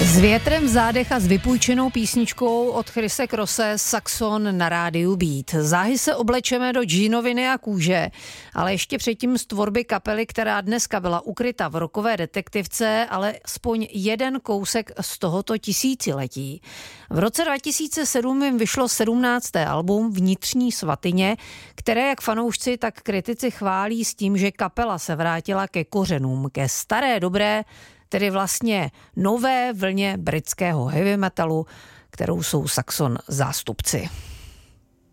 S větrem v zádech a s vypůjčenou písničkou od Chrise Crosse Saxon na rádiu Beat. Záhy se oblečeme do džínoviny a kůže, ale ještě předtím z tvorby kapely, která dneska byla ukryta v rockové detektivce, ale aspoň jeden kousek z tohoto tisíciletí. V roce 2007 jim vyšlo 17. album Vnitřní svatyně, které jak fanoušci, tak kritici chválí s tím, že kapela se vrátila ke kořenům, ke staré dobré, tedy vlastně nové vlně britského heavy metalu, kterou jsou Saxon zástupci.